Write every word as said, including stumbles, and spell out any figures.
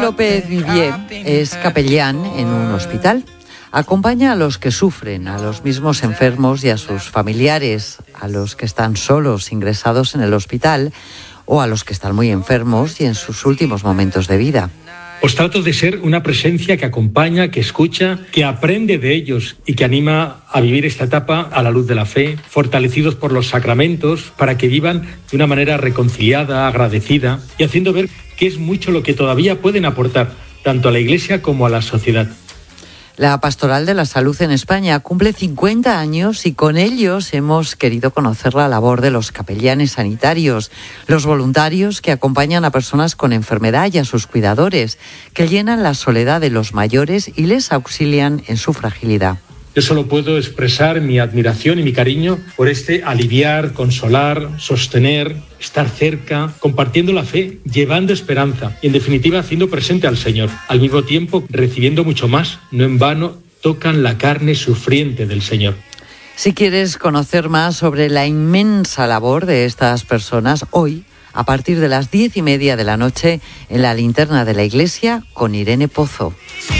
López Vivier es capellán en un hospital. Acompaña a los que sufren, a los mismos enfermos y a sus familiares, a los que están solos ingresados en el hospital o a los que están muy enfermos y en sus últimos momentos de vida. Os trato de ser una presencia que acompaña, que escucha, que aprende de ellos y que anima a vivir esta etapa a la luz de la fe, fortalecidos por los sacramentos, para que vivan de una manera reconciliada, agradecida y haciendo ver que es mucho lo que todavía pueden aportar, tanto a la Iglesia como a la sociedad. La Pastoral de la Salud en España cumple cincuenta años y con ellos hemos querido conocer la labor de los capellanes sanitarios, los voluntarios que acompañan a personas con enfermedad y a sus cuidadores, que llenan la soledad de los mayores y les auxilian en su fragilidad. Yo solo puedo expresar mi admiración y mi cariño por este aliviar, consolar, sostener, estar cerca, compartiendo la fe, llevando esperanza y en definitiva haciendo presente al Señor. Al mismo tiempo recibiendo mucho más, no en vano tocan la carne sufriente del Señor. Si quieres conocer más sobre la inmensa labor de estas personas, hoy, a partir de las diez y media de la noche, en la linterna de la iglesia con Irene Pozo.